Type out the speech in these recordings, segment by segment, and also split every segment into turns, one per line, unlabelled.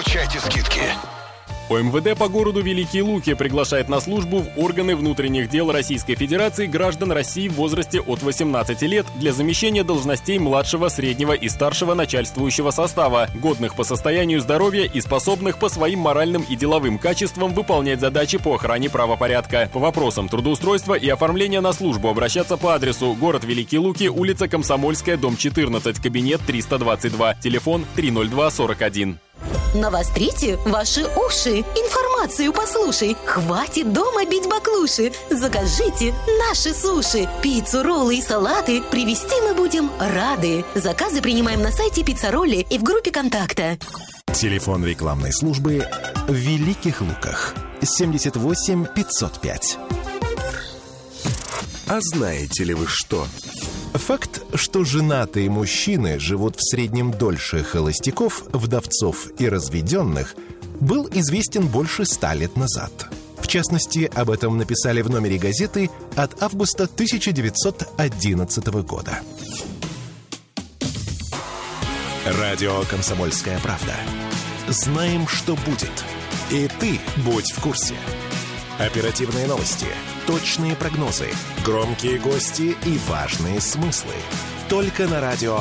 Получайте скидки.
ОМВД по городу Великие Луки приглашает на службу в органы внутренних дел Российской Федерации граждан России в возрасте от 18 лет для замещения должностей младшего, среднего и старшего начальствующего состава, годных по состоянию здоровья и способных по своим моральным и деловым качествам выполнять задачи по охране правопорядка. По вопросам трудоустройства и оформления на службу обращаться по адресу: город Великие Луки, улица Комсомольская, дом 14, кабинет 322, телефон 30241.
Навострите ваши уши. Информацию послушай. Хватит дома бить баклуши. Закажите наши суши. Пиццу, роллы и салаты привезти мы будем рады. Заказы принимаем на сайте Пиццаролли и в группе контакта.
Телефон рекламной службы в Великих Луках 78 505.
А знаете ли вы что?
Факт, что женатые мужчины живут в среднем дольше холостяков, вдовцов и разведенных, был известен больше 100 лет назад. В частности, об этом написали в номере газеты от августа 1911 года. Радио «Комсомольская правда». Знаем, что будет. И ты будь в курсе. Оперативные новости, точные прогнозы, громкие гости и важные смыслы. Только на радио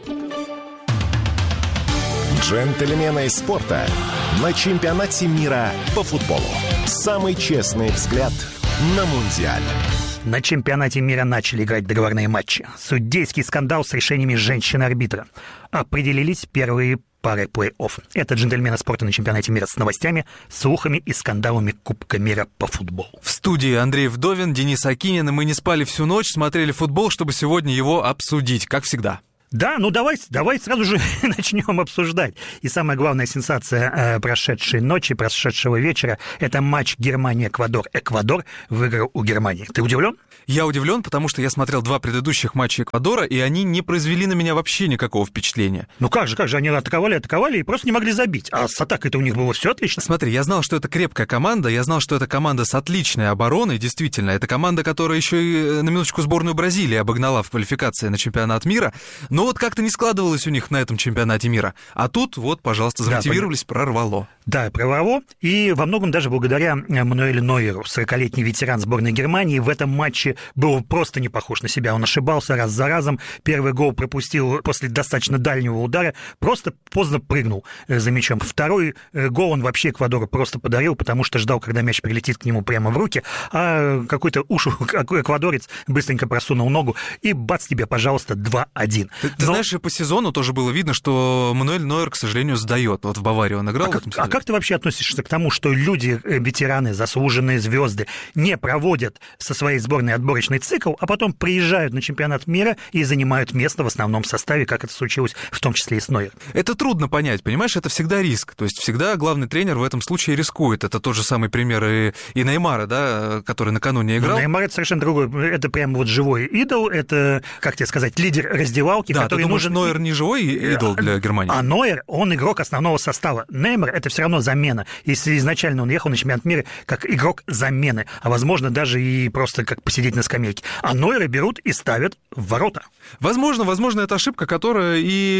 «Джентльмены спорта» на чемпионате мира по футболу. Самый честный взгляд на Мундиаль.
На чемпионате мира начали играть договорные матчи. Судейский скандал с решениями женщины-арбитра. Определились первые пары плей-офф. Это «Джентльмены спорта» на чемпионате мира с новостями, слухами и скандалами Кубка мира по футболу.
В студии Андрей Вдовин, Денис Акинин, и мы не спали всю ночь, смотрели футбол, чтобы сегодня его обсудить, как всегда.
Да, ну давай сразу же начнем обсуждать. И самая главная сенсация прошедшей ночи, прошедшего вечера, это матч Германия-Эквадор. Эквадор выиграл у Германии. Ты удивлен?
Я удивлен, потому что я смотрел 2 предыдущих матча Эквадора, и они не произвели на меня вообще никакого впечатления.
Ну как же, они атаковали и просто не могли забить. А с атакой-то у них было все отлично.
Смотри, я знал, что это крепкая команда, я знал, что это команда с отличной обороной, действительно. Это команда, которая еще и на минуточку сборную Бразилии обогнала в квалификации на чемпионат мира. Но вот как-то не складывалось у них на этом чемпионате мира. А тут вот, пожалуйста, замотивировались, прорвало. Да,
прорвало. И во многом даже благодаря Мануэлю Нойеру, 40-летний ветеран сборной Германии, в этом матче был просто не похож на себя. Он ошибался раз за разом. Первый гол пропустил после достаточно дальнего удара. Просто поздно прыгнул за мячом. Второй гол он вообще Эквадору просто подарил, потому что ждал, когда мяч прилетит к нему прямо в руки. А какой-то эквадорец быстренько просунул ногу. И бац тебе, пожалуйста, 2-1.
Ты знаешь, по сезону тоже было видно, что Мануэль Нойер, к сожалению, сдает. Вот в Баварии он играл.
А как ты вообще относишься к тому, что люди, ветераны, заслуженные звезды, не проводят со своей сборной отборочный цикл, а потом приезжают на чемпионат мира и занимают место в основном составе, как это случилось в том числе и с Нойером?
Это трудно понять, понимаешь, это всегда риск. То есть всегда главный тренер в этом случае рискует. Это тот же самый пример и Неймара, да, который накануне играл.
Неймар — это совершенно другой. Это прямо вот живой идол, это, как тебе сказать, лидер раздевалки,
да,
который
ты думаешь,
нужен...
Нойер не живой идол для Германии?
А Нойер, он игрок основного состава. Неймар — это все равно замена. Если изначально он ехал на чемпионат мира как игрок замены, а возможно даже и просто как посидеть на скамейке. А Нойера берут и ставят в ворота.
Возможно, это ошибка, которая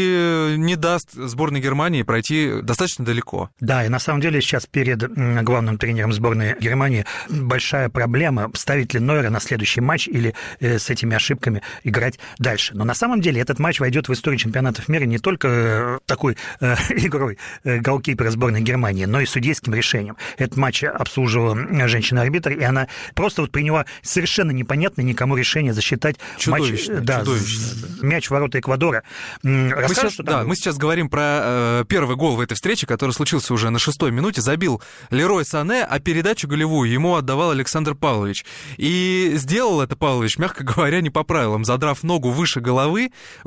и не даст сборной Германии пройти достаточно далеко.
Да, и на самом деле сейчас перед главным тренером сборной Германии большая проблема, ставить ли Нойера на следующий матч или с этими ошибками играть дальше. Но на самом деле этот матч войдет в историю чемпионатов мира не только такой игрой голкипера сборной Германии, но и судейским решением. Этот матч обслуживала женщина-арбитр, и она просто вот приняла совершенно непонятное никому решение засчитать матч, мяч в ворота Эквадора.
Мы сейчас говорим про первый гол в этой встрече, который случился уже на 6-й минуте. Забил Лерой Сане, а передачу голевую ему отдавал Александр Павлович. И сделал это Павлович, мягко говоря, не по правилам. Задрав ногу выше головы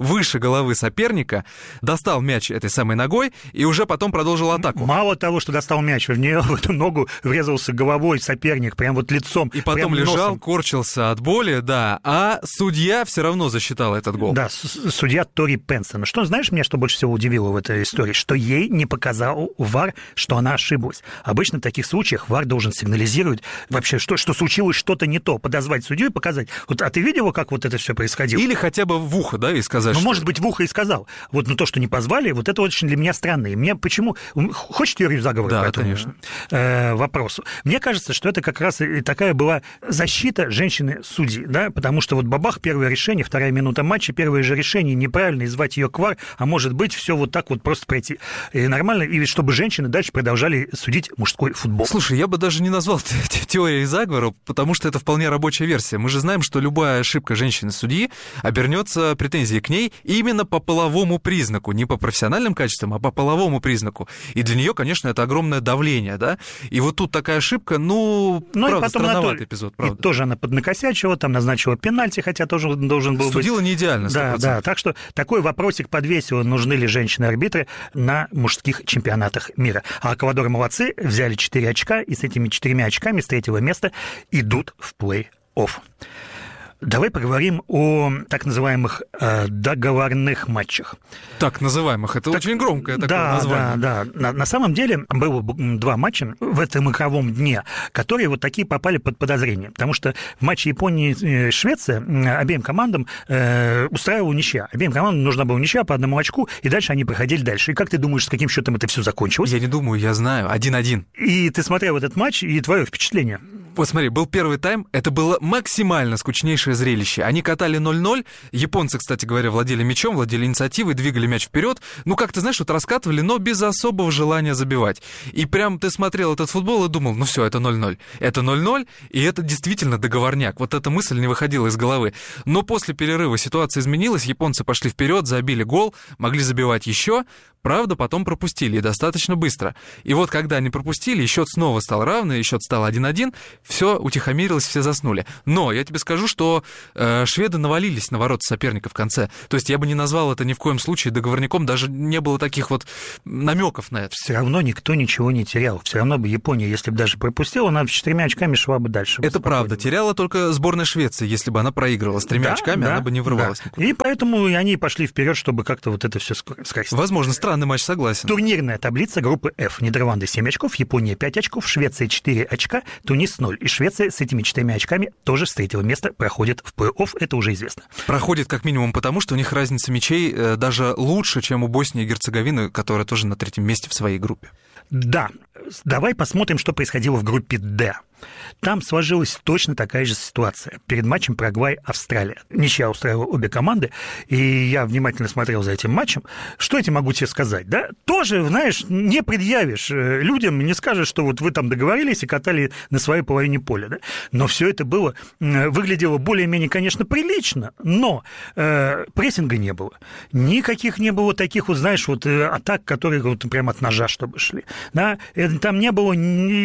соперника, достал мяч этой самой ногой и уже потом продолжил атаку.
Мало того, что достал мяч, в нее, в эту ногу врезался головой соперник, прям вот лицом.
И потом лежал, корчился от боли, да, а судья все равно засчитал этот гол.
Да, судья Тори Пенсон. Что, знаешь, меня что больше всего удивило в этой истории? Что ей не показал ВАР, что она ошиблась. Обычно в таких случаях ВАР должен сигнализировать вообще, что случилось что-то не то, подозвать судью и показать. Вот, а ты видела, как вот это все происходило?
Или хотя бы в ухо, да, и сказать,
Ну, может быть, в ухо и сказал. Вот, то, что не позвали, вот это очень для меня странно. И мне почему... Хочешь теорию заговора?
Да,
по этому
конечно.
Вопросу? Мне кажется, что это как раз и такая была защита женщины-судьи, да, потому что вот бабах, первое решение, 2-я минута матча, первое же решение неправильно, и звать ее к ВАР, а может быть, все вот так вот просто пройти. И нормально, и чтобы женщины дальше продолжали судить мужской футбол.
Слушай, я бы даже не назвал теорией заговора, потому что это вполне рабочая версия. Мы же знаем, что любая ошибка женщины-судьи обернется претензией к ней именно по половому признаку, не по профессиональным качествам, а по половому признаку. И для нее, конечно, это огромное давление, да? И вот тут такая ошибка, правда, странноватый эпизод, правда.
И тоже она поднакосячила, там назначила пенальти, хотя тоже должен был
Судила
быть...
не идеально, 100%.
Да, так что такой вопросик подвесила, нужны ли женщины-арбитры на мужских чемпионатах мира. А Эквадор молодцы, взяли 4 очка, и с этими 4 очками с 3-го места идут в плей-офф. Давай поговорим о так называемых договорных матчах.
Так называемых, это очень громкое такое название.
Да. На самом деле было 2 матча в этом игровом дне, которые вот такие попали под подозрение, потому что в матче Японии-Швеция обеим командам устраивала ничья. Обеим командам нужна была ничья по 1 очку, и дальше они проходили дальше. И как ты думаешь, с каким счетом это все закончилось?
Я не думаю, я знаю. 1-1.
И ты смотрел этот матч, и твое впечатление?
Вот смотри, был первый тайм, это было максимально скучнейшее зрелище. Они катали 0-0, японцы, кстати говоря, владели мячом, владели инициативой, двигали мяч вперед. Как ты знаешь, вот раскатывали, но без особого желания забивать. И прям ты смотрел этот футбол и думал, все, это 0-0. Это 0-0, и это действительно договорняк. Вот эта мысль не выходила из головы. Но после перерыва ситуация изменилась, японцы пошли вперед, забили гол, могли забивать еще. Правда, потом пропустили, и достаточно быстро. И вот когда они пропустили, и счет снова стал равный, и счет стал 1-1, все утихомирилось, все заснули. Но я тебе скажу, что шведы навалились на ворота соперника в конце. То есть я бы не назвал это ни в коем случае договорником, даже не было таких вот намеков на это.
Все равно никто ничего не терял. Все равно бы Япония, если бы даже пропустила, она с 4 очками шла бы дальше.
Это правда. Теряла только сборная Швеции, если бы она проигрывала. С 3 очками она бы не врывалась.
Да. И поэтому они пошли вперед, чтобы как-то вот это все скоростить.
Возможно, странный матч, согласен.
Турнирная таблица группы F. Нидерланды 7 очков, Япония 5 очков, Швеция 4 очка, Тунис 0. И Швеция с этими 4 очками тоже с 3-го места проходит в плей-офф, это уже известно.
Проходит как минимум потому, что у них разница мячей даже лучше, чем у Боснии и Герцеговины, которая тоже на 3-м месте в своей группе.
Да. Давай посмотрим, что происходило в группе D. Там сложилась точно такая же ситуация. Перед матчем Парагвай-Австралия. Ничья устраивала обе команды, и я внимательно смотрел за этим матчем. Что я тебе могу тебе сказать? Да? Тоже, знаешь, не предъявишь людям, не скажешь, что вот вы там договорились и катали на своей половине поля. Да? Но все это выглядело более-менее, конечно, прилично, но прессинга не было. Никаких не было таких, вот, знаешь, вот атак, которые вот прям от ножа, чтобы шли. Да? Там не было...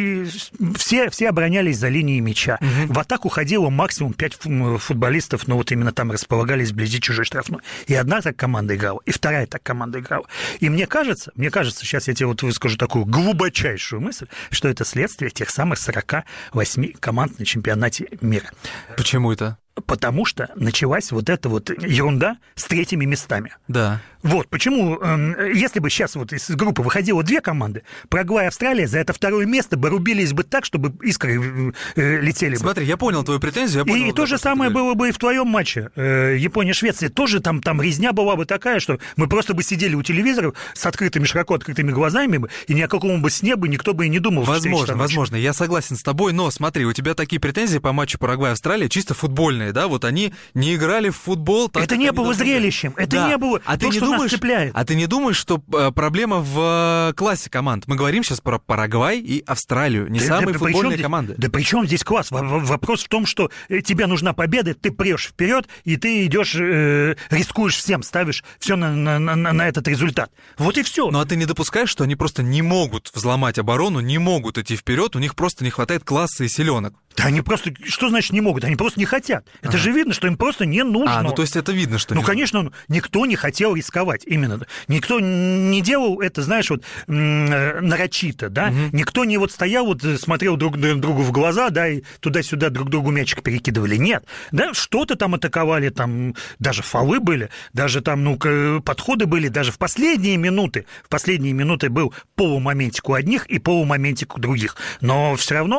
Все оборонялись за линией мяча. В атаку ходило максимум 5 футболистов, но вот именно там располагались вблизи чужой штрафной. И одна так команда играла, и вторая так команда играла. И мне кажется, сейчас я тебе вот выскажу такую глубочайшую мысль, что это следствие тех самых 48 команд на чемпионате мира.
Почему это?
Потому что началась вот эта вот ерунда с 3-ми местами.
Да.
Вот почему, если бы сейчас вот из группы выходило 2 команды, Парагвай и Австралия за это 2-е место бы рубились бы так, чтобы искры летели бы.
Смотри, я понял твою претензию.
И то же самое было бы и в твоем матче. Япония-Швеция тоже там резня была бы такая, что мы просто бы сидели у телевизоров с широко открытыми глазами бы, и ни о каком бы сне бы никто бы и не думал.
Возможно, я согласен с тобой, но смотри, у тебя такие претензии по матчу Парагвай-Австралия чисто футбольные, да, вот они не играли в футбол. Так,
это не было зрелищем, это не было то, что нас цепляет.
А ты не думаешь, что проблема в классе команд? Мы говорим сейчас про Парагвай и Австралию, не самые футбольные команды.
Да при чем здесь класс? Вопрос в том, что тебе нужна победа, ты прешь вперед, и ты идешь, рискуешь всем, ставишь все на этот результат. Вот и все.
Ну а ты не допускаешь, что они просто не могут взломать оборону, не могут идти вперед, у них просто не хватает класса и силенок?
Да они просто, что значит не могут? Они просто не хотят. Это же видно, что им просто не нужно.
Ну то есть это видно, что...
Ну, конечно, никто не хотел рисковать, именно. Никто не делал это, знаешь, вот нарочито, да? Никто не вот стоял, вот смотрел друг другу в глаза, да, и туда-сюда друг другу мячик перекидывали. Нет, да, что-то там атаковали, там даже фолы были, даже там, подходы были, даже в последние минуты был полумоментик у одних и полумоментик у других. Но все равно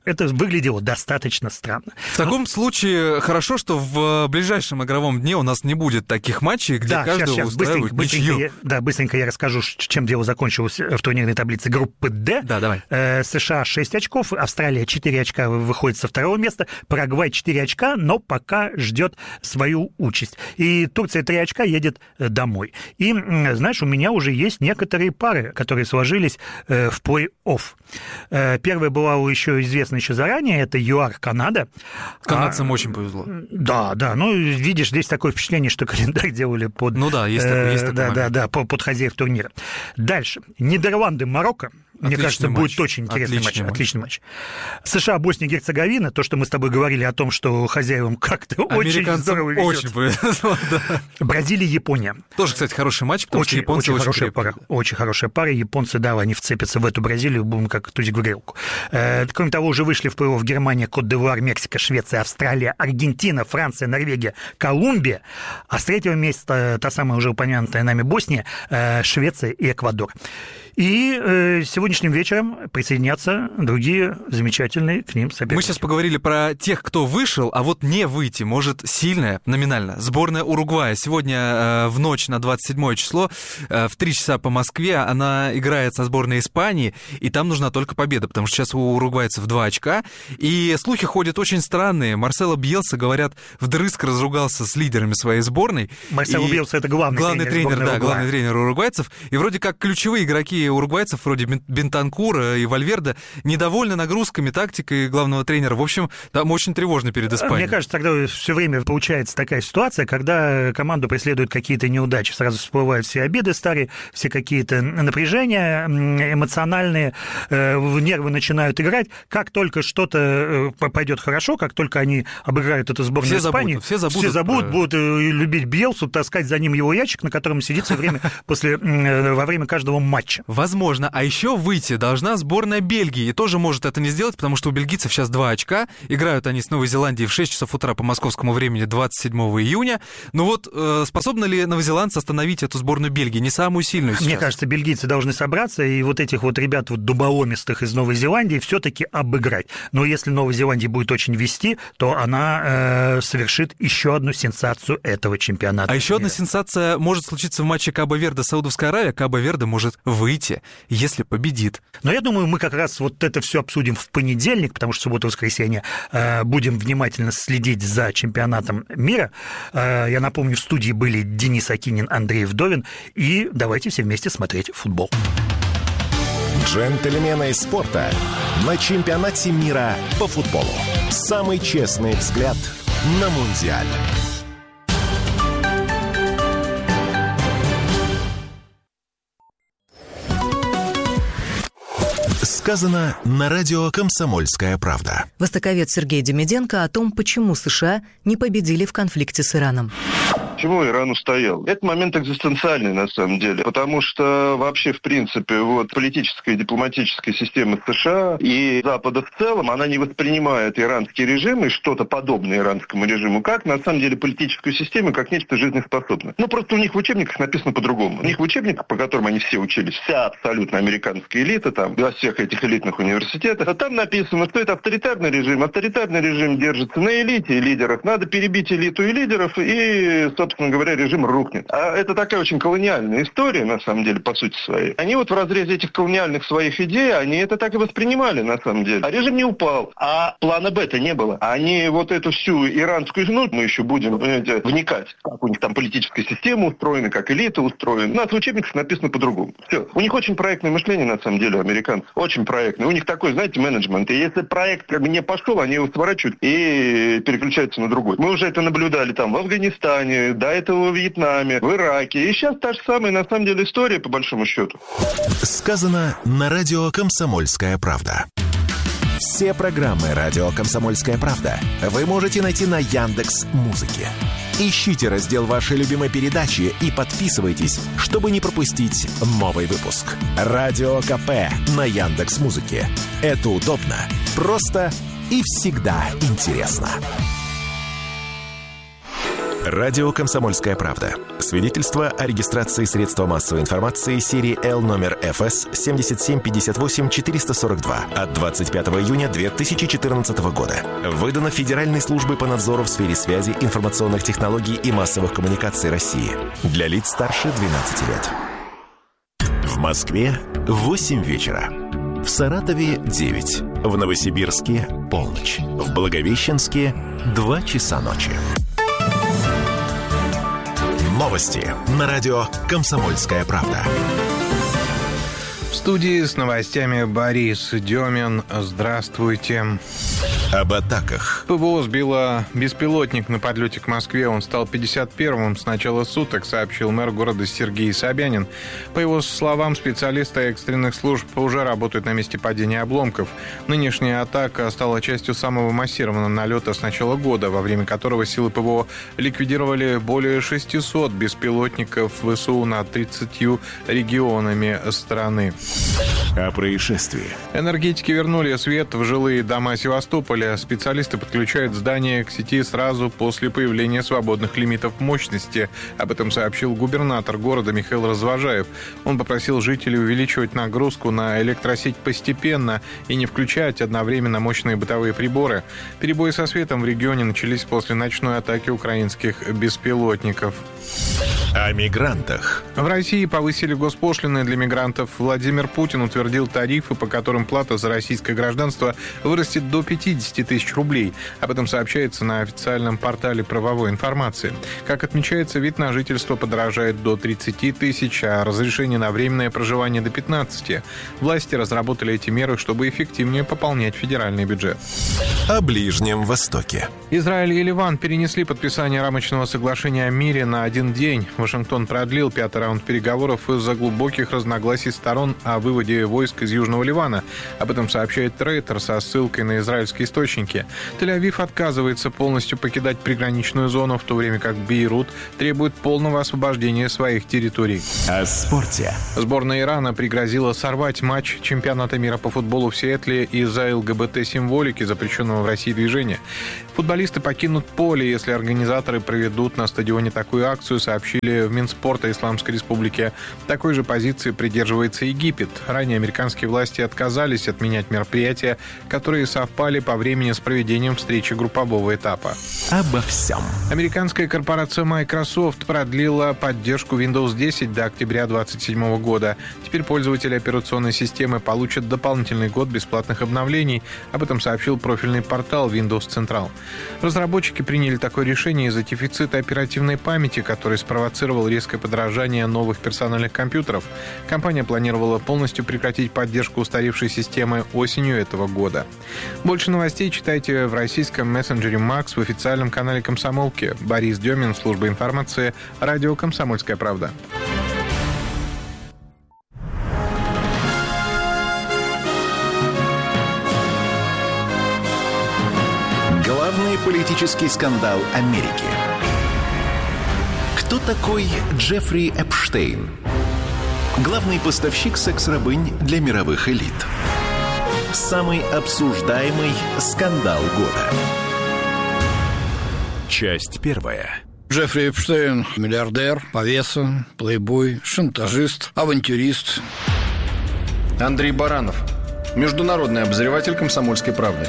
Это выглядело достаточно странно.
В таком случае хорошо, что в ближайшем игровом дне у нас не будет таких матчей, где каждый устраивает ничью.
Быстренько я расскажу, чем дело закончилось в турнирной таблице группы «Д».
Да, давай.
США 6 очков, Австралия 4 очка выходит со второго места, Парагвай 4 очка, но пока ждет свою участь. И Турция 3 очка едет домой. И, знаешь, у меня уже есть некоторые пары, которые сложились в плей-офф. Первая была известна еще заранее, это ЮАР Канада.
Канадцам очень повезло.
Да, ну, видишь, здесь такое впечатление, что календарь делали под...
Ну да, есть такой
под хозяев турнира. Дальше. Нидерланды, Марокко. Мне кажется, будет очень интересный матч. Отличный матч. США, Босния и Герцеговина. То, что мы с тобой говорили о том, что хозяевам как-то очень здорово везет.
Очень повезло, да.
Бразилия, Япония.
Тоже, кстати, хороший матч, потому что японцы очень
хорошая пара. Очень хорошая пара. Японцы, да, они вцепятся в эту Бразилию, будем как тузик в грелку. Кроме того, уже вышли в плей-офф Германия, Кот-д'Ивуар, Мексика, Швеция, Австралия, Аргентина, Франция, Норвегия, Колумбия. А с третьего места та самая уже упомянутая нами Босния, Швеция и Эквадор. И сегодняшним вечером присоединятся другие замечательные к ним соперники.
Мы сейчас поговорили про тех, кто вышел, а вот не выйти может сильная, номинально, сборная Уругвая. Сегодня в ночь на 27 число, в 3 часа по Москве, она играет со сборной Испании, и там нужна только победа, потому что сейчас у уругвайцев 2 очка, и слухи ходят очень странные. Марсело Бьелса, говорят, вдрызг разругался с лидерами своей сборной.
Марсело Бьелса — это главный
тренер уругвайцев, и вроде как ключевые игроки уругвайцев, вроде Бентанкура и Вальверде, недовольны нагрузками, тактикой главного тренера. В общем, там очень тревожно перед Испанией.
Мне кажется, тогда все время получается такая ситуация, когда команду преследуют какие-то неудачи. Сразу всплывают все обиды старые, все какие-то напряжения эмоциональные, нервы начинают играть. Как только что-то пойдет хорошо, как только они обыграют эту сборную Испании, все забудут, будут любить Бьелсу, таскать за ним его ящик, на котором сидит все время во время каждого матча.
Возможно. А еще выйти должна сборная Бельгии. И тоже может это не сделать, потому что у бельгийцев сейчас 2 очка. Играют они с Новой Зеландией в 6 часов утра по московскому времени 27 июня. Но вот способны ли новозеландцы остановить эту сборную Бельгии? Не самую сильную сейчас.
Мне кажется, бельгийцы должны собраться и вот этих вот ребят дуболомистых из Новой Зеландии все-таки обыграть. Но если Новая Зеландия будет очень вести, то она совершит еще одну сенсацию этого чемпионата.
А еще одна сенсация может случиться в матче Кабо-Верде Саудовская Аравия. Кабо-Верде может выйти, если победит.
Но я думаю, мы как раз вот это все обсудим в понедельник, потому что в субботу-воскресенье будем внимательно следить за чемпионатом мира. Я напомню, в студии были Денис Акинин, Андрей Вдовин, и давайте все вместе смотреть футбол.
Джентльмены спорта на чемпионате мира по футболу. Самый честный взгляд на Мундиаль. Сказано на радио «Комсомольская правда».
Востоковед Сергей Демиденко о том, почему США не победили в конфликте с Ираном.
Почему Иран устоял? Это момент экзистенциальный, на самом деле. Потому что вообще, в принципе, политическая и дипломатическая система США и Запада в целом, она не воспринимает иранский режим и что-то подобное иранскому режиму как, на самом деле, политическую систему, как нечто жизнеспособное. Просто у них в учебниках написано по-другому. У них в учебниках, по которым они все учились, вся абсолютно американская элита, во всех этих элитных университетах, там написано, что это авторитарный режим. Авторитарный режим держится на элите и лидерах. Надо перебить элиту и лидеров, и, собственно говоря, режим рухнет. А это такая очень колониальная история, на самом деле, по сути своей. Они в разрезе этих колониальных своих идей, они это так и воспринимали, на самом деле. А режим не упал, а плана Б-то не было. Они эту всю иранскую мы еще будем, понимаете, вникать, как у них там политическая система устроена, как элита устроена. У нас в учебниках написано по-другому. Все. У них очень проектное мышление, на самом деле, у американцев. Очень проектное. У них такой, знаете, менеджмент. И если проект не пошел, они его сворачивают и переключаются на другой. Мы уже это наблюдали в Афганистане, до этого в Вьетнаме, в Ираке. И сейчас та же самая, на самом деле, история, по большому счету.
Сказано на радио «Комсомольская правда». Все программы радио «Комсомольская правда» вы можете найти на Яндекс.Музыке. Ищите раздел вашей любимой передачи и подписывайтесь, чтобы не пропустить новый выпуск. Радио КП на Яндекс.Музыке. Это удобно, просто и всегда интересно. Радио «Комсомольская правда». Свидетельство о регистрации средства массовой информации серии L номер ФС 7758-442 от 25 июня 2014 года. Выдано Федеральной службой по надзору в сфере связи, информационных технологий и массовых коммуникаций России. Для лиц старше 12 лет. В Москве 8 вечера. В Саратове 9. В Новосибирске полночь. В Благовещенске 2 часа ночи. Новости на радио «Комсомольская правда».
В студии с новостями Борис Демин. Здравствуйте.
Об атаках.
ПВО сбило беспилотник на подлете к Москве. Он стал 51-м с начала суток, сообщил мэр города Сергей Собянин. По его словам, специалисты экстренных служб уже работают на месте падения обломков. Нынешняя атака стала частью самого массированного налета с начала года, во время которого силы ПВО ликвидировали более 600 беспилотников ВСУ над 30 регионами страны.
О происшествии.
Энергетики вернули свет в жилые дома Севастополя. Специалисты подключают здания к сети сразу после появления свободных лимитов мощности. Об этом сообщил губернатор города Михаил Развожаев. Он попросил жителей увеличивать нагрузку на электросеть постепенно и не включать одновременно мощные бытовые приборы. Перебои со светом в регионе начались после ночной атаки украинских беспилотников.
О мигрантах.
В России повысили госпошлины для мигрантов. Владимир Путин утвердил тарифы, по которым плата за российское гражданство вырастет до 50 тысяч рублей. Об этом сообщается на официальном портале правовой информации. Как отмечается, вид на жительство подорожает до 30 тысяч, а разрешение на временное проживание до 15. Власти разработали эти меры, чтобы эффективнее пополнять федеральный бюджет.
О Ближнем Востоке.
Израиль и Ливан перенесли подписание рамочного соглашения о мире на один день. Вашингтон продлил 5-й раунд переговоров из-за глубоких разногласий сторон о выводе войск из Южного Ливана. Об этом сообщает Рейтер со ссылкой на израильские источники. Тель-Авив отказывается полностью покидать приграничную зону, в то время как Бейрут требует полного освобождения своих территорий.
О спорте.
Сборная Ирана пригрозила сорвать матч чемпионата мира по футболу в Сиэтле из-за ЛГБТ-символики, запрещенного в России движения. Футболисты покинут поле, если организаторы проведут на стадионе такую акцию, сообщили в Минспорта Исламской Республики. Такой же позиции придерживается Египет. Ранее американские власти отказались отменять мероприятия, которые совпали по времени с проведением встречи группового этапа.
Обо всем.
Американская корпорация Microsoft продлила поддержку Windows 10 до октября 2027 года. Теперь пользователи операционной системы получат дополнительный год бесплатных обновлений. Об этом сообщил профильный портал Windows Central. Разработчики приняли такое решение из-за дефицита оперативной памяти, который спровоцировал резкое подорожание новых персональных компьютеров. Компания планировала полностью прекратить поддержку устаревшей системы осенью этого года. Больше новостей читайте в российском мессенджере Макс в официальном канале «Комсомолки». Борис Демин, служба информации, радио «Комсомольская правда».
Главный политический скандал Америки. Кто такой Джеффри Эпштейн? Главный поставщик секс-рабынь для мировых элит. Самый обсуждаемый скандал года. Часть первая.
Джеффри Эпштейн – миллиардер, повеса, плейбой, шантажист, авантюрист.
Андрей Баранов, международный обозреватель «Комсомольской правды».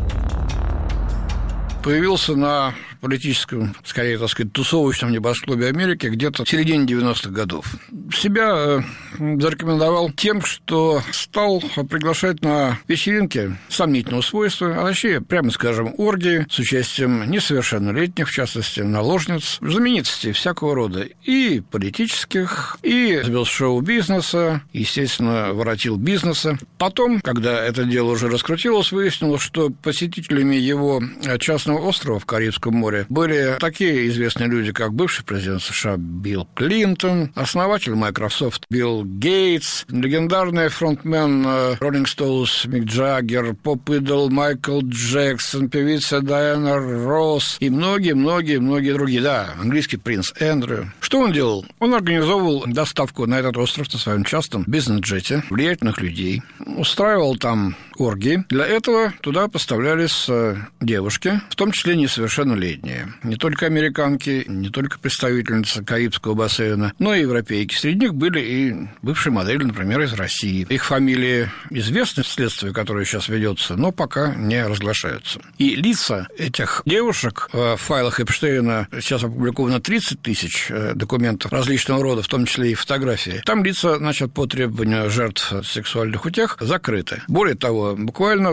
Появился на политическом, скорее, так сказать, тусовочном небоскребе Америки где-то в середине 90-х годов. Себя зарекомендовал тем, что стал приглашать на вечеринки сомнительного свойства, а точнее, прямо скажем, оргии с участием несовершеннолетних, в частности, наложниц, знаменитостей всякого рода, и политических, и звезд шоу-бизнеса, естественно, воротил бизнеса. Потом, когда это дело уже раскрутилось, выяснилось, что посетителями его частного острова в Карибском море были такие известные люди, как бывший президент США Билл Клинтон, основатель Microsoft Билл Гейтс, легендарный фронтмен Rolling Stones Мик Джаггер, поп-идол Майкл Джексон, певица Дайана Росс и многие-многие другие. Да, английский принц Эндрю. Что он делал? Он организовывал доставку на этот остров на своем частном бизнес-джете влиятельных людей, устраивал там оргии. Для этого туда поставлялись девушки, в том числе несовершеннолетние. Не только американки, не только представительницы Карибского бассейна, но и европейки. Среди них были и бывшие модели, например, из России. Их фамилии известны в следствии, которое сейчас ведется, но пока не разглашаются. И лица этих девушек в файлах Эпштейна сейчас опубликовано 30 тысяч документов различного рода, в том числе и фотографии. Там лица, значит, по требованию жертв сексуальных утех закрыты. Более того, буквально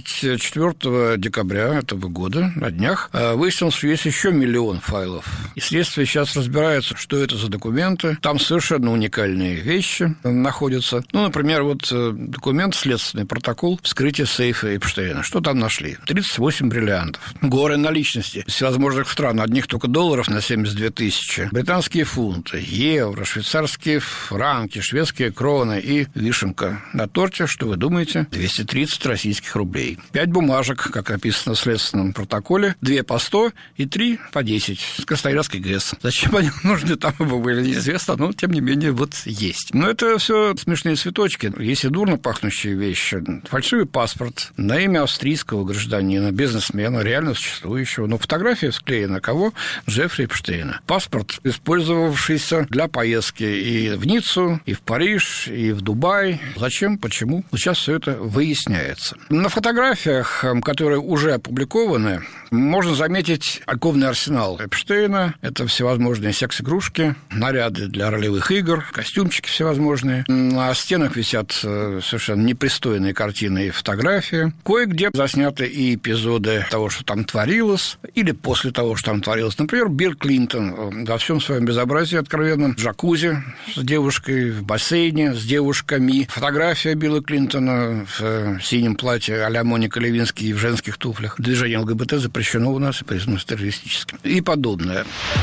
24 декабря этого года, на днях, выяснилось, что есть еще миллион файлов. И следствие сейчас разбирается, что это за документы. Там совершенно уникальные вещи находятся. Ну, например, вот документ, следственный протокол вскрытия сейфа Эпштейна. Что там нашли? 38 бриллиантов. Горы наличности из всевозможных стран. Одних только долларов на 72 тысячи. Британские фунты, евро, швейцарские франки, шведские кроны и вишенка на торте, что вы думаете, 230 российских рублей. 5 бумажек, как написано в следственном протоколе, 2 по 100 и 3 по 10 с Красноярской ГЭС. Зачем они нужны, там были неизвестно, но, тем не менее, вот есть. Но это все смешные цветочки. Если дурно пахнущие вещи, фальшивый паспорт на имя австрийского гражданина, бизнесмена, реально существующего, но фотография склеена кого? Джеффри Эпштейна. Паспорт, использовавшийся для поездки и в Ниццу, и в Париж, и в Дубай. Зачем? Почему? Сейчас все это выясняется. На фотографиях, которые уже опубликованы, можно заметить альковный арсенал Эпштейна. Это всевозможные секс-игрушки, наряды для ролевых игр, костюмчики всевозможные. На стенах висят совершенно непристойные картины и фотографии. Кое-где засняты и эпизоды того, что там творилось, или после того, что там творилось. Например, Билл Клинтон во всем своем безобразии откровенном в джакузи с девушкой, в бассейне с девушками. Фотография Билла Клинтона в синем платье а-ля Моника Левинский в женских туфлях. Движение ЛГБТ запрещено у нас и признано террористическим. И подобное.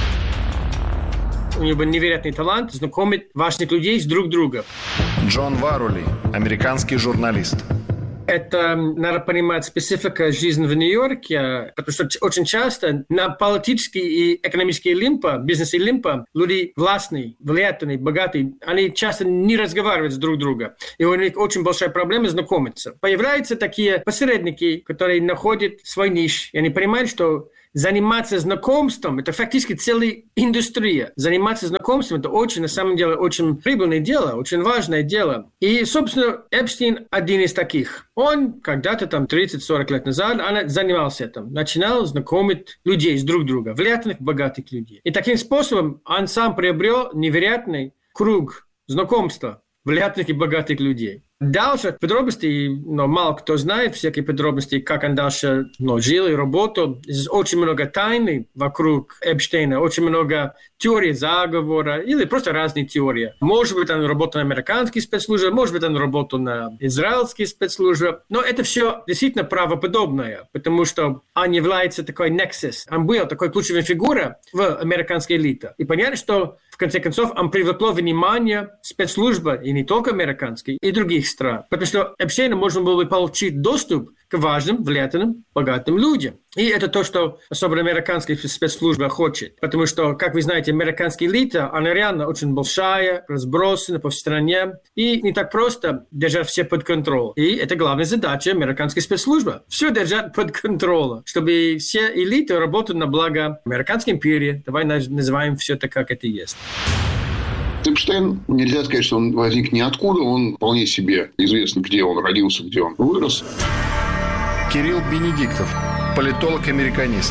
У него невероятный талант знакомить важных людей с друг другом.
Джон Варули, американский журналист.
Это, надо понимать, специфика жизни в Нью-Йорке, потому что очень часто на политические и экономические лимпа, бизнес и лимпа, люди властные, влиятельные, богатые, они часто не разговаривают с друг другом. И у них очень большая проблема знакомиться. Появляются такие посредники, которые находят свой ниш, и они понимают, что заниматься знакомством – это фактически целая индустрия. Заниматься знакомством – это очень, на самом деле, очень прибыльное дело, очень важное дело. И, собственно, Эпштейн один из таких. Он когда-то там 30-40 лет назад занимался этим. Начинал знакомить людей с друг другом, влиятельных, богатых людей. И таким способом он сам приобрел невероятный круг знакомства влиятельных и богатых людей. Дальше подробности, но мало кто знает всякие подробности, как он дальше жил и работал. Здесь очень много тайны вокруг Эпштейна, очень много теорий заговора или просто разные теории. Может быть, он работал на американские спецслужбы, может быть, он работал на израильские спецслужбы. Но это все действительно правоподобное, потому что он является такой nexus. Он был такой ключевой фигурой в американской элите. И понятно, что в конце концов он привлекло внимание спецслужбы, и не только американские, и других стран. Потому что Эпштейну можно было бы получить доступ к важным, влиятельным, богатым людям. И это то, что особенно американская спецслужба хочет. Потому что, как вы знаете, американская элита, она реально очень большая, разбросана по стране. И не так просто держать все под контролем. И это главная задача американской спецслужбы. Все держать под контролем, чтобы все элиты работали на благо американской империи. Давай называем все это, как это есть.
Эпштейн, нельзя сказать, что он возник ниоткуда. Он вполне себе известно, где он родился, где он вырос.
Кирилл Бенедиктов, политолог-американист.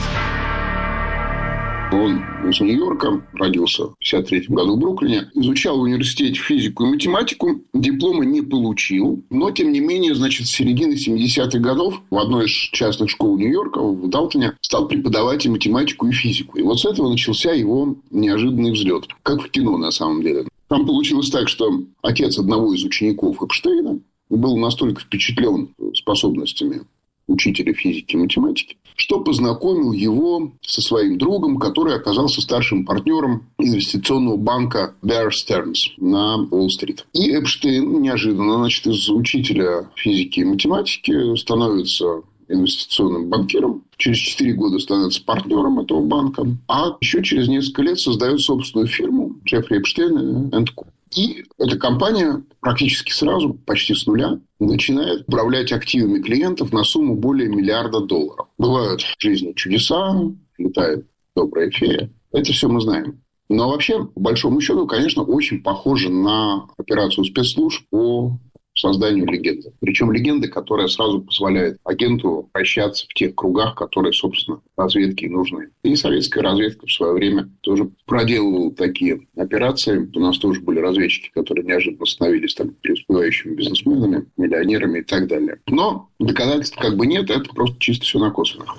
Он из Нью-Йорка, родился в 1953 году в Бруклине, изучал в университете физику и математику, диплома не получил, но, тем не менее, с середины 70-х годов в одной из частных школ Нью-Йорка, в Далтоне, стал преподавать и математику, и физику. И вот с этого начался его неожиданный взлет, как в кино, на самом деле. Там получилось так, что отец одного из учеников Эпштейна был настолько впечатлен способностями учителя физики и математики, что познакомил его со своим другом, который оказался старшим партнером инвестиционного банка Bear Stearns на Уолл-стрит. И Эпштейн неожиданно, из учителя физики и математики становится инвестиционным банкиром, через 4 года становится партнером этого банка, а еще через несколько лет создает собственную фирму Джеффри Эпштейн & Ко. И эта компания практически сразу, почти с нуля, начинает управлять активами клиентов на сумму более $1 миллиарда. Бывают в жизни чудеса, летает добрая фея. Это все мы знаем. Но вообще, по большому счету, конечно, очень похоже на операцию спецслужб по созданию легенды. Причем легенды, которая сразу позволяет агенту вращаться в тех кругах, которые, собственно, разведке нужны. И советская разведка в свое время тоже проделывала такие операции. У нас тоже были разведчики, которые неожиданно становились там преуспевающими бизнесменами, миллионерами и так далее. Но доказательств как бы нет, это просто чисто все на косвенных.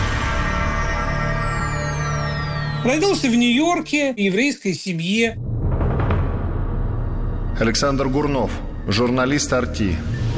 Родился в Нью-Йорке, в еврейской семье.
Александр Гурнов, журналист «Арти».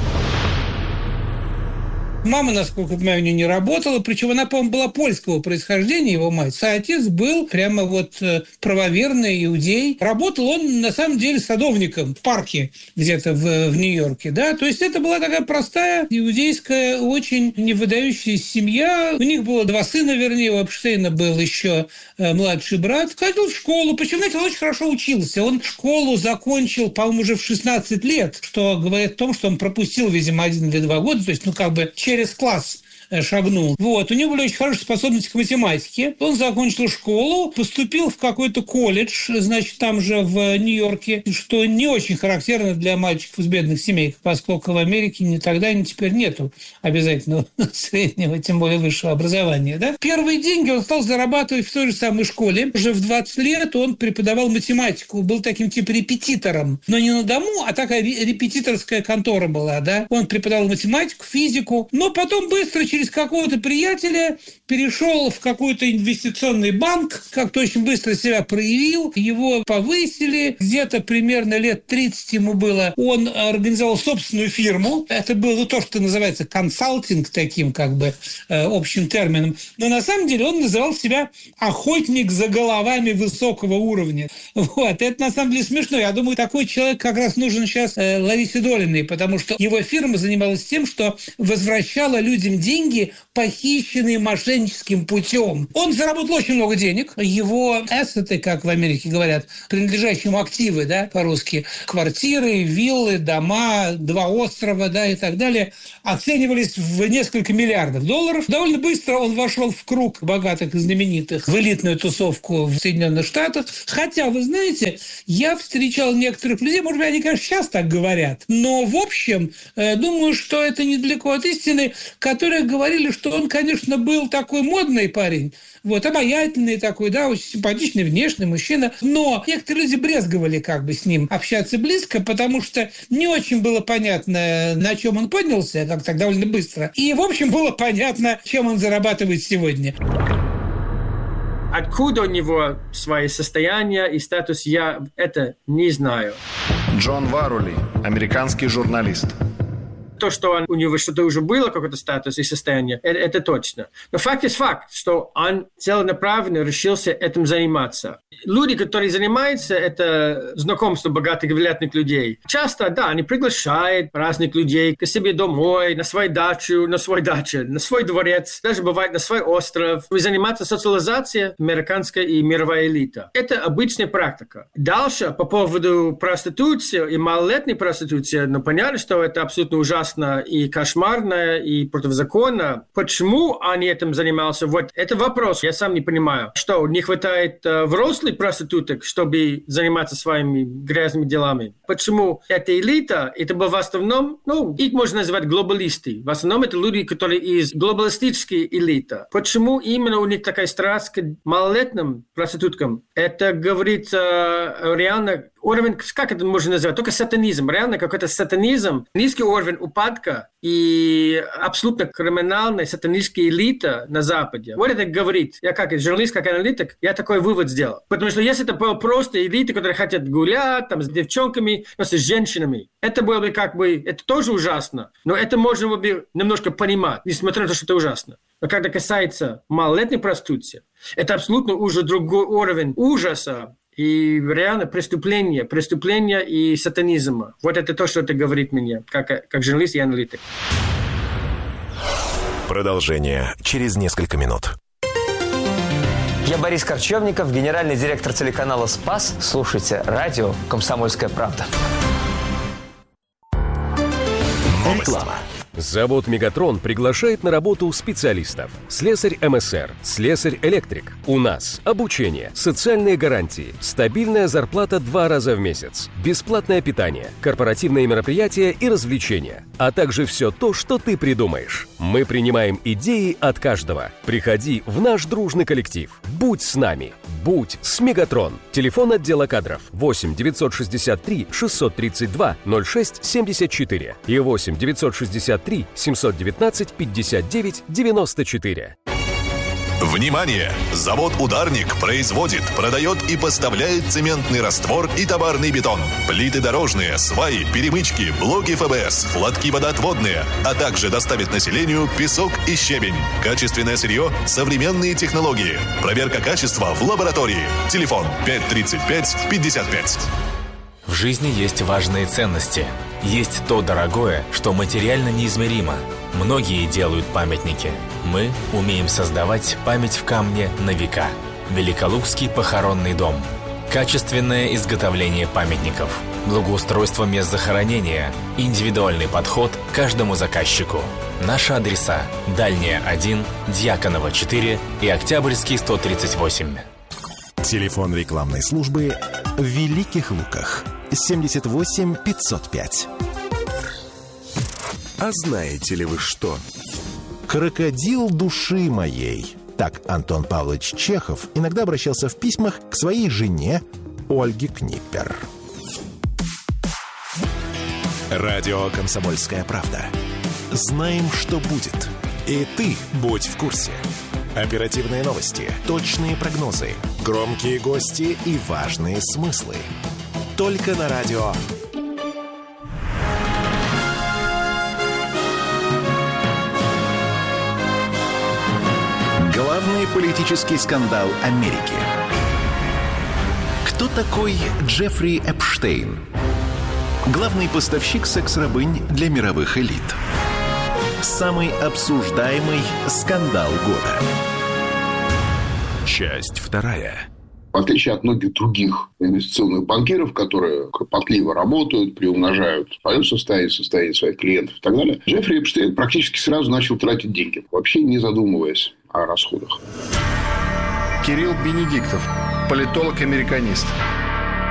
Мама, насколько я понимаю, у нее не работала, причем она, по-моему, была польского происхождения, его мать. А отец был прямо вот правоверный иудей. Работал он, на самом деле, садовником в парке где-то в Нью-Йорке, да. То есть это была такая простая иудейская, очень невыдающаяся семья. У них было 2 сына, вернее, у Эпштейна был еще младший брат. Ходил в школу, причем, знаете, он очень хорошо учился. Он школу закончил, по-моему, уже в 16 лет, что говорит о том, что он пропустил, видимо, 1 или 2 года, то есть, через класс шагнул. Вот. У него были очень хорошие способности к математике. Он закончил школу, поступил в какой-то колледж, значит, там же в Нью-Йорке, что не очень характерно для мальчиков из бедных семей, поскольку в Америке ни тогда, ни теперь нету обязательного среднего, тем более высшего образования. Да? Первые деньги он стал зарабатывать в той же самой школе. Уже в 20 лет он преподавал математику, был таким типа репетитором. Но не на дому, а такая репетиторская контора была. Да? Он преподавал математику, физику, но потом быстро через какого-то приятеля перешел в какой-то инвестиционный банк, как-то очень быстро себя проявил, его повысили, где-то примерно лет 30 ему было. Он организовал собственную фирму, это было то, что называется консалтинг, таким как бы общим термином, но на самом деле он называл себя охотник за головами высокого уровня. Вот, это на самом деле смешно, я думаю, такой человек как раз нужен сейчас Ларисе Долиной, потому что его фирма занималась тем, что возвращала людям деньги, похищенные мошенническим путем. Он заработал очень много денег. Его ассеты, как в Америке говорят, принадлежащие ему активы, да, по-русски, квартиры, виллы, дома, 2 острова, да, и так далее, оценивались в несколько $миллиардов. Довольно быстро он вошел в круг богатых и знаменитых, в элитную тусовку в Соединенных Штатах. Хотя, вы знаете, я встречал некоторых людей, может быть, они, конечно, сейчас так говорят, но, в общем, думаю, что это недалеко от истины, которые говорили, что он, конечно, был такой модный парень, вот, обаятельный такой, да, очень симпатичный внешний мужчина, но некоторые люди брезговали как бы с ним общаться близко, потому что не очень было понятно, на чем он поднялся, как так довольно быстро, и, в общем, было понятно, чем он зарабатывает сегодня.
Откуда у него свои состояния и статус, я это не знаю.
Джон Варули, американский журналист.
То, что у него что-то уже было, какой-то статус и состояние, это точно. Но факт есть факт, что он целенаправленно решился этим заниматься. Люди, которые занимаются, это знакомство богатых и влиятельных людей. Часто, да, они приглашают разных людей к себе домой, на свою дачу, на свой дворец, даже бывает на свой остров. И заниматься социализацией американской и мировой элиты. Это обычная практика. Дальше, по поводу проституции и малолетней проституции, ну, понятно, что это абсолютно ужасно и кошмарно, и противозаконно. Почему они этим занимаются? Вот это вопрос, я сам не понимаю. Что, не хватает взрослых проституток, чтобы заниматься своими грязными делами? Почему эта элита, это было в основном, ну, их можно называть глобалисты. В основном это люди, которые из глобалистической элиты. Почему именно у них такая страсть к малолетним проституткам? Это говорит реально уровень, как это можно назвать? Только сатанизм. Реально какой-то сатанизм, низкий уровень упадка и абсолютно криминальная сатанистская элита на Западе. Вот это говорит. Я как журналист, как аналитик, я такой вывод сделал. Потому что если это было просто элиты, которые хотят гулять там, с девчонками, но с женщинами, это было бы как бы, это тоже ужасно. Но это можно было бы немножко понимать, несмотря на то, что это ужасно. Но когда касается малолетней проституции, это абсолютно уже другой уровень ужаса и реально преступления и сатанизма. Вот это то, что это говорит мне, как журналист и аналитик.
Продолжение через несколько минут.
Я Борис Корчевников, генеральный директор телеканала «Спас». Слушайте радио «Комсомольская правда».
Реклама. Завод «Мегатрон» приглашает на работу специалистов. Слесарь МСР, слесарь-электрик. У нас обучение, социальные гарантии, стабильная зарплата 2 раза в месяц, бесплатное питание, корпоративные мероприятия и развлечения, а также все то, что ты придумаешь. Мы принимаем идеи от каждого. Приходи в наш дружный коллектив. Будь с нами. Будь с «Мегатрон». Телефон отдела кадров 8 963 632 06 74 и 8 963 719 59 94.
Внимание! Завод «Ударник» производит, продает и поставляет цементный раствор и товарный бетон, плиты дорожные, сваи, перемычки, блоки ФБС, лотки водоотводные, а также доставит населению песок и щебень. Качественное сырье, современные технологии. Проверка качества в лаборатории. Телефон 535-55.
В жизни есть важные ценности. Есть то дорогое, что материально неизмеримо. Многие делают памятники. Мы умеем создавать память в камне на века. Великолукский похоронный дом. Качественное изготовление памятников. Благоустройство мест захоронения. Индивидуальный подход к каждому заказчику. Наши адреса: Дальняя 1, Дьяконова 4 и Октябрьский 138.
Телефон рекламной службы в Великих Луках 78 505.
А знаете ли вы что?
«Крокодил души моей». Так Антон Павлович Чехов иногда обращался в письмах к своей жене Ольге Книппер. Радио «Комсомольская правда». Знаем, что будет. И ты будь в курсе. Оперативные новости, точные прогнозы, громкие гости и важные смыслы. Только на радио. Главный политический скандал Америки. Кто такой Джеффри Эпштейн? Главный поставщик секс-рабынь для мировых элит. Самый обсуждаемый скандал года. Часть 2.
В отличие от многих других инвестиционных банкиров, которые кропотливо работают, приумножают свое состояние своих клиентов и так далее, Джеффри Эпштейн практически сразу начал тратить деньги, вообще не задумываясь о расходах.
Кирилл Бенедиктов, политолог-американист.